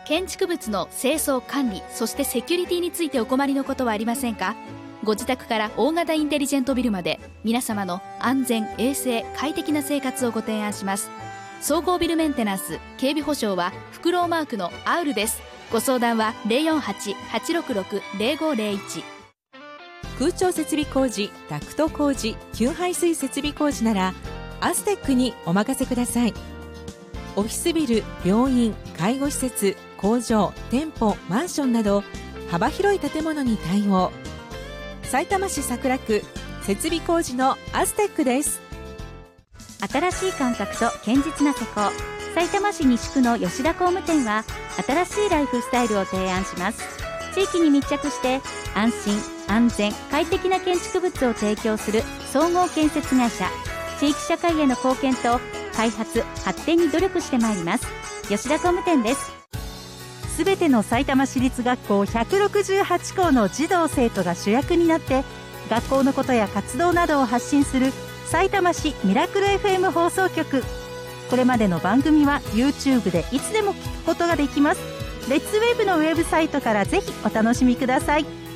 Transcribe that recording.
建築物の清掃管理、そしてセキュリティについてお困りのことはありませんか？ご自宅から大型インテリジェントビルまで、皆様の安全衛生快適な生活をご提案します。総合ビルメンテナンス警備保証はフクロウマークのアウルです。ご相談は 048-866-0501。 空調設備工事、ダクト工事、給排水設備工事ならアステックにお任せください。オフィスビル、病院、介護施設、工場、店舗、マンションなど幅広い建物に対応。さいたま市桜区設備工事のアステックです。 新しい感覚と堅実な施工。さいたま市西区の吉田工務店は新しいライフスタイルを提案します。地域に密着して安心安全快適な建築物を提供する総合建設会社。地域社会への貢献と開発発展に努力してまいります。吉田工務店です。 すべてのさいたま市立学校168校の児童生徒が主役になって学校のことや活動などを発信するさいたま市ミラクル FM 放送局。これまでの番組は YouTube でいつでも聞くことができます。レッツウェブのウェブサイトからぜひお楽しみください。